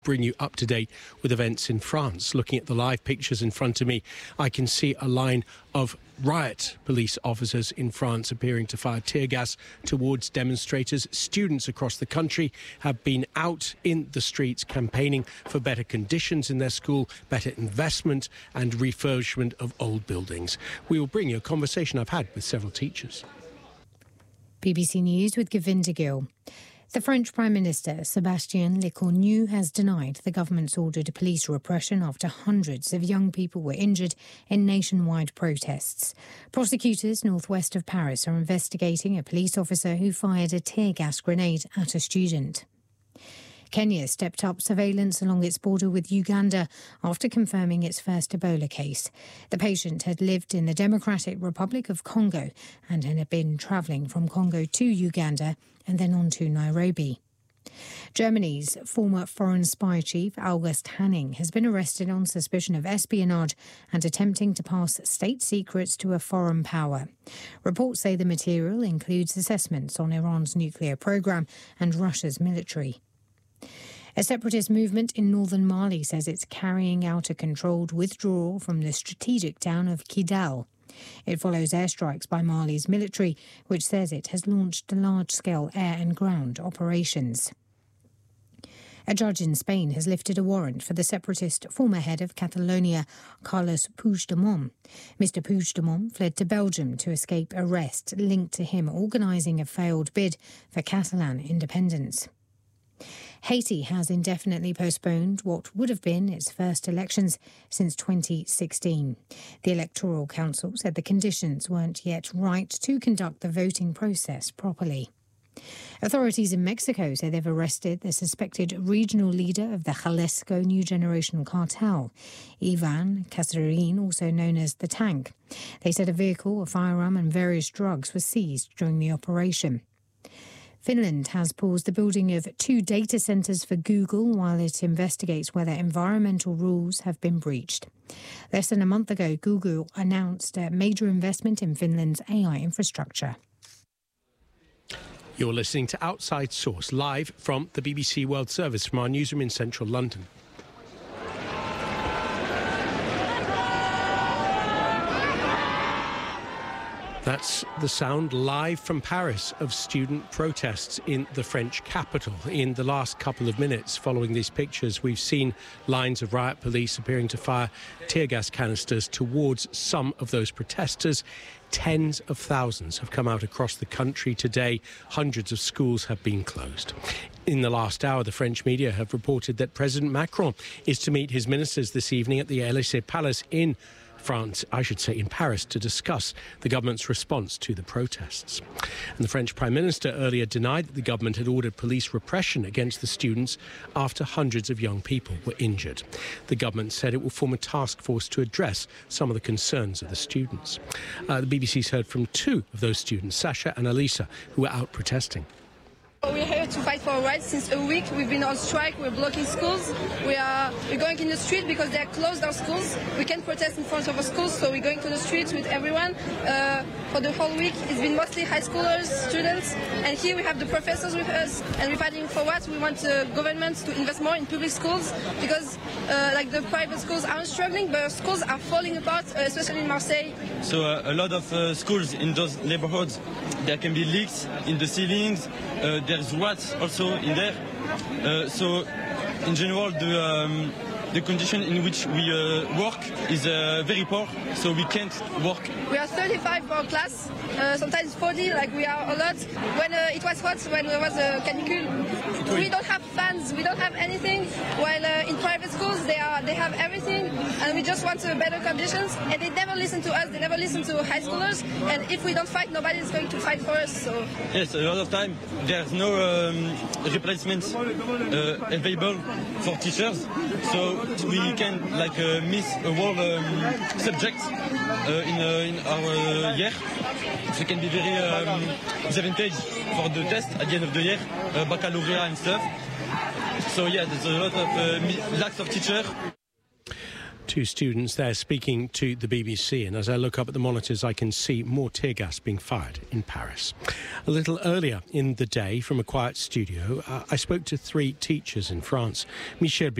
Bring you up to date with events in France. Looking at the live pictures in front of me, I can see a line of riot police officers in France appearing to fire tear gas towards demonstrators. Students across the country have been out in the streets campaigning for better conditions in their school, better investment and refurbishment of old buildings. We will bring you a conversation I've had with several teachers. BBC News with Govinda Gill. The French Prime Minister, Sébastien Lecornu, has denied the government's ordered police repression after hundreds of young people were injured in nationwide protests. Prosecutors northwest of Paris are investigating a police officer who fired a tear gas grenade at a student. Kenya stepped up surveillance along its border with Uganda after confirming its first Ebola case. The patient had lived in the Democratic Republic of Congo and had been travelling from Congo to Uganda and then on to Nairobi. Germany's former foreign spy chief, August Hanning, has been arrested on suspicion of espionage and attempting to pass state secrets to a foreign power. Reports say the material includes assessments on Iran's nuclear program and Russia's military. A separatist movement in northern Mali says it's carrying out a controlled withdrawal from the strategic town of Kidal. It follows airstrikes by Mali's military, which says it has launched large-scale air and ground operations. A judge in Spain has lifted a warrant for the separatist former head of Catalonia, Carles Puigdemont. Mr. Puigdemont fled to Belgium to escape arrest linked to him organising a failed bid for Catalan independence. Haiti has indefinitely postponed what would have been its first elections since 2016. The Electoral Council said the conditions weren't yet right to conduct the voting process properly. Authorities in Mexico say they've arrested the suspected regional leader of the Jalisco New Generation Cartel, Ivan Casarín, also known as the Tank. They said a vehicle, a firearm and various drugs were seized during the operation. Finland has paused the building of 2 data centres for Google while it investigates whether environmental rules have been breached. Less than a month ago, Google announced a major investment in Finland's AI infrastructure. You're listening to Outside Source, live from the BBC World Service from our newsroom in central London. That's the sound live from Paris of student protests in the French capital. In the last couple of minutes following these pictures, we've seen lines of riot police appearing to fire tear gas canisters towards some of those protesters. Tens of thousands have come out across the country today. Hundreds of schools have been closed. In the last hour, the French media have reported that President Macron is to meet his ministers this evening at the Élysée Palace in France, I should say in Paris, to discuss the government's response to the protests. And the French Prime Minister earlier denied that the government had ordered police repression against the students after hundreds of young people were injured. The government said it will form a task force to address some of the concerns of the students. The BBC's heard from 2 of those students, Sasha and Elisa, who were out protesting. We're here to fight for our rights since a week. We've been on strike. We're blocking schools. We're going in the street because they closed our schools. We can't protest in front of our schools, so we're going to the streets with everyone. For the whole week, it's been mostly high schoolers, students, and here we have the professors with us. And we're fighting for what? We want the government to invest more in public schools because, like the private schools aren't struggling, but schools are falling apart, especially in Marseille. So a lot of schools in those neighborhoods, there can be leaks in the ceilings. There's rats also in there. So in general, the condition in which we work is very poor, so we can't work. We are 35 per class, sometimes 40, like we are a lot. When it was hot, when there was a canicule, we don't have fans, we don't have anything, while in private schools they have everything, and we just want better conditions, and they never listen to us, they never listen to high schoolers, and if we don't fight, nobody is going to fight for us. So. Yes, a lot of time there's no replacements available for teachers, so we can miss a whole subject in our year. So it can be very disadvantage for the test at the end of the year, baccalaureate and stuff. So yeah, there's a lot of lack of teachers. Two students there speaking to the BBC, and as I look up at the monitors I can see more tear gas being fired in Paris. A little earlier in the day, from a quiet studio, I spoke to three teachers in France. Michel